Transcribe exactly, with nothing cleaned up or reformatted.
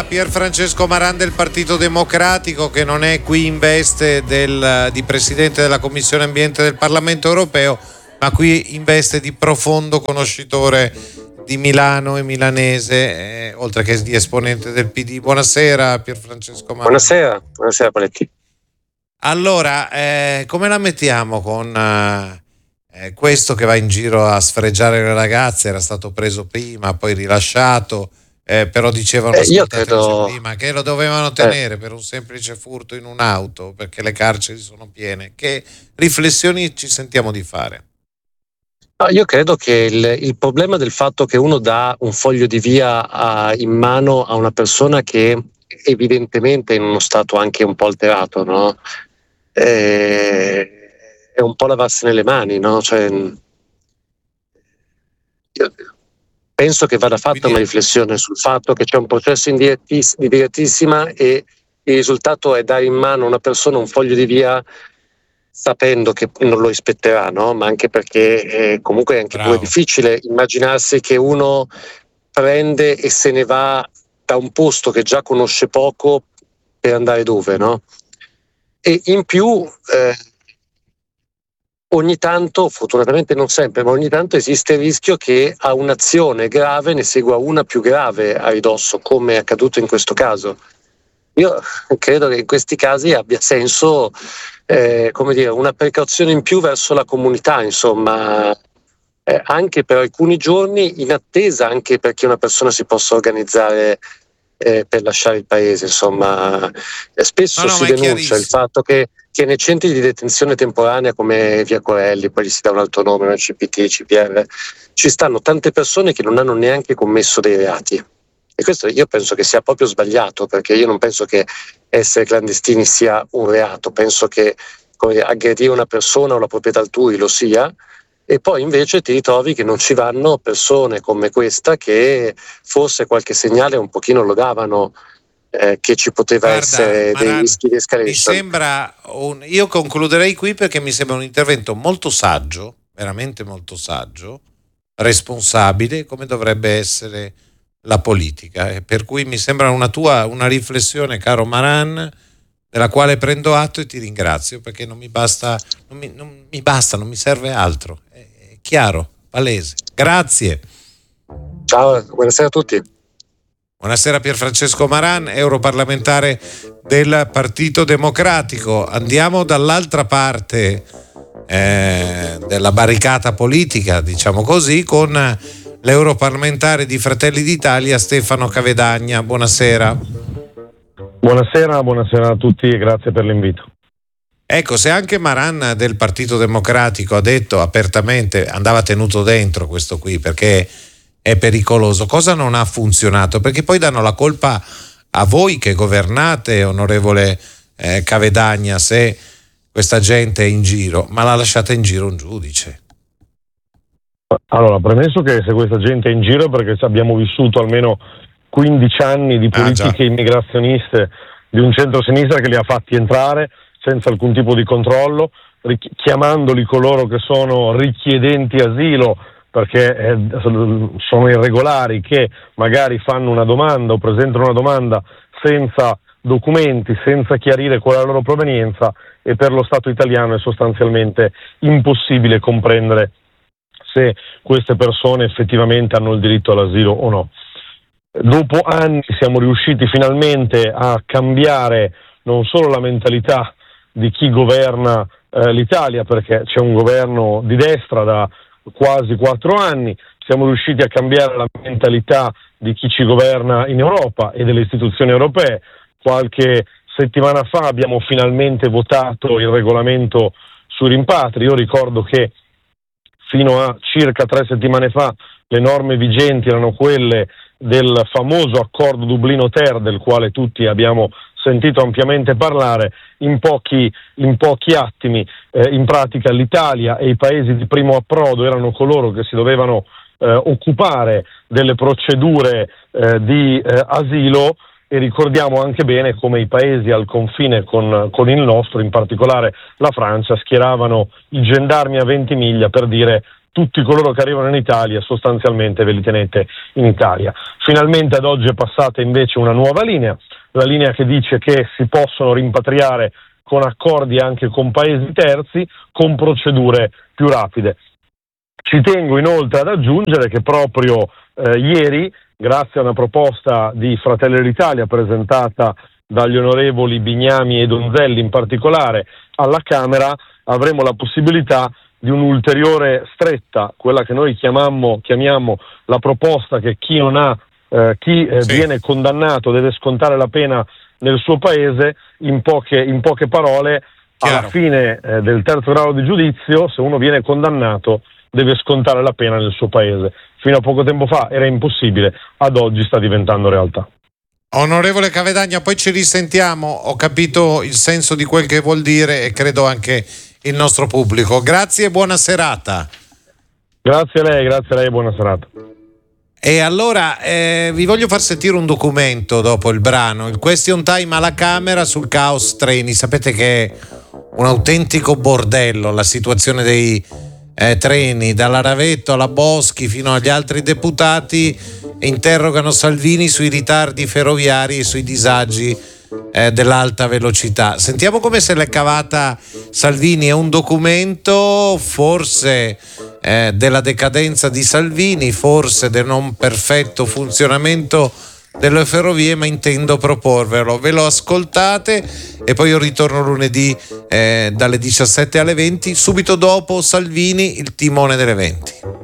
a Pier Francesco Maran del Partito Democratico, che non è qui in veste del, di Presidente della Commissione Ambiente del Parlamento Europeo, ma qui in veste di profondo conoscitore di Milano e milanese, eh, oltre che di esponente del P D. Buonasera Pier Francesco Maran. Buonasera, buonasera Paletti. Allora, eh, come la mettiamo con eh, questo che va in giro a sfregiare le ragazze? Era stato preso prima, poi rilasciato, eh, però dicevano eh, io credo... prima che lo dovevano tenere eh. per un semplice furto in un'auto, perché le carceri sono piene. Che riflessioni ci sentiamo di fare? No, io credo che il, il problema del fatto che uno dà un foglio di via a, in mano a una persona che evidentemente è in uno stato anche un po' alterato, no? Eh, è un po' lavarsene le mani, no? Cioè, io penso che vada fatta una riflessione sul fatto che c'è un processo in direttiss- di direttissima e il risultato è dare in mano a una persona un foglio di via sapendo che non lo rispetterà, no? Ma anche perché eh, comunque è anche pure difficile immaginarsi che uno prende e se ne va da un posto che già conosce poco per andare dove, no? E in più eh, ogni tanto, fortunatamente non sempre, ma ogni tanto esiste il rischio che a un'azione grave ne segua una più grave a ridosso, come è accaduto in questo caso. Io credo che in questi casi abbia senso eh, come dire, una precauzione in più verso la comunità, insomma, eh, anche per alcuni giorni, in attesa anche perché una persona si possa organizzare eh, per lasciare il paese, insomma. Eh, spesso no, no, si denuncia il fatto che, che nei centri di detenzione temporanea come Via Corelli, poi gli si dà un altro nome, no? C P T, C P R, ci stanno tante persone che non hanno neanche commesso dei reati. E questo io penso che sia proprio sbagliato, perché io non penso che essere clandestini sia un reato, penso che come dire, aggredire una persona o la proprietà altrui lo sia, e poi invece ti ritrovi che non ci vanno persone come questa che forse qualche segnale un pochino lo davano, eh, che ci poteva Guarda, essere Maran, dei rischi di escalation. Mi sembra un, io concluderei qui perché mi sembra un intervento molto saggio, veramente molto saggio, responsabile, come dovrebbe essere la politica, e per cui mi sembra una tua una riflessione, caro Maran, della quale prendo atto e ti ringrazio, perché non mi basta non mi, non mi basta, non mi serve altro, è, è chiaro, palese. Grazie. Ciao, buonasera a tutti. Buonasera Pier Francesco Maran, europarlamentare del Partito Democratico. Andiamo dall'altra parte eh, della barricata politica, diciamo così, con l'europarlamentare di Fratelli d'Italia Stefano Cavedagna. Buonasera. Buonasera, buonasera a tutti e grazie per l'invito. Ecco, se anche Maran del Partito Democratico ha detto apertamente, andava tenuto dentro questo qui perché è pericoloso, cosa non ha funzionato? Perché poi danno la colpa a voi che governate, onorevole eh, Cavedagna, se questa gente è in giro, ma l'ha lasciata in giro un giudice. Allora, premesso che se questa gente è in giro è perché abbiamo vissuto almeno quindici anni di politiche ah, immigrazioniste di un centro-sinistra che li ha fatti entrare senza alcun tipo di controllo, richi- chiamandoli coloro che sono richiedenti asilo perché eh, sono irregolari, che magari fanno una domanda o presentano una domanda senza documenti, senza chiarire qual è la loro provenienza, e per lo Stato italiano è sostanzialmente impossibile comprendere se queste persone effettivamente hanno il diritto all'asilo o no. Dopo anni siamo riusciti finalmente a cambiare non solo la mentalità di chi governa eh, l'Italia, perché c'è un governo di destra da quasi quattro anni, siamo riusciti a cambiare la mentalità di chi ci governa in Europa e delle istituzioni europee. Qualche settimana fa abbiamo finalmente votato il regolamento sui rimpatri. Io ricordo che fino a circa tre settimane fa le norme vigenti erano quelle del famoso accordo Dublino Ter, del quale tutti abbiamo sentito ampiamente parlare. In pochi, in pochi attimi eh, in pratica l'Italia e i paesi di primo approdo erano coloro che si dovevano eh, occupare delle procedure eh, di eh, asilo, e ricordiamo anche bene come i paesi al confine con, con il nostro, in particolare la Francia, schieravano i gendarmi a Ventimiglia per dire tutti coloro che arrivano in Italia sostanzialmente ve li tenete in Italia. Finalmente ad oggi è passata invece una nuova linea, la linea che dice che si possono rimpatriare con accordi anche con paesi terzi, con procedure più rapide. Ci tengo inoltre ad aggiungere che proprio eh, ieri, grazie a una proposta di Fratelli d'Italia presentata dagli onorevoli Bignami e Donzelli in particolare alla Camera, avremo la possibilità di un'ulteriore stretta, quella che noi chiamammo, chiamiamo la proposta che chi non ha, eh, chi eh, sì. viene condannato deve scontare la pena nel suo paese. In poche, in poche parole, Chiaro. alla fine eh, del terzo grado di giudizio, se uno viene condannato deve scontare la pena nel suo paese. Fino a poco tempo fa era impossibile, ad oggi sta diventando realtà. Onorevole Cavedagna, poi ci risentiamo, ho capito il senso di quel che vuol dire e credo anche il nostro pubblico. Grazie e buona serata. Grazie a lei, grazie a lei e buona serata. E allora eh, vi voglio far sentire un documento dopo il brano, il question time alla Camera sul caos treni. Sapete che è un autentico bordello la situazione dei eh, treni, dalla Ravetto alla Boschi fino agli altri deputati interrogano Salvini sui ritardi ferroviari e sui disagi eh, dell'alta velocità. Sentiamo come se l'è cavata Salvini. È un documento forse eh, della decadenza di Salvini, forse del non perfetto funzionamento delle ferrovie, ma intendo proporvelo. Ve lo ascoltate e poi io ritorno lunedì eh, dalle diciassette alle venti, subito dopo Salvini, il timone delle venti.